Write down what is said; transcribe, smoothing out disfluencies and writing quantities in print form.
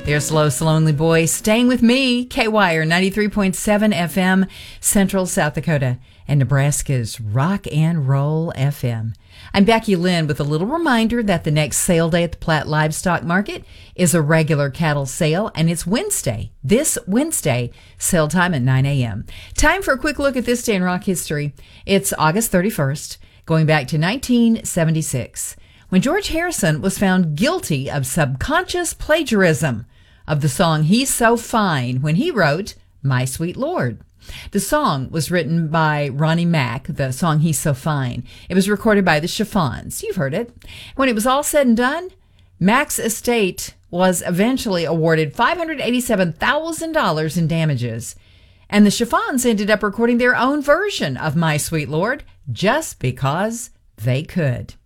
There's Los Lonely Boy, staying with me, K-Wire 93.7 FM, Central South Dakota, and Nebraska's Rock and Roll FM. I'm Becky Lynn with a little reminder that the next sale day at the Platte Livestock Market is a regular cattle sale, and it's Wednesday. This Wednesday, sale time at 9 a.m. Time for a quick look at this day in rock history. It's August 31st, going back to 1976, when George Harrison was found guilty of subconscious plagiarism of the song He's So Fine when he wrote My Sweet Lord. The song was written by Ronnie Mack, the song He's So Fine. It was recorded by the Chiffons. You've heard it. When it was all said and done, Mack's estate was eventually awarded $587,000 in damages. And the Chiffons ended up recording their own version of My Sweet Lord just because they could.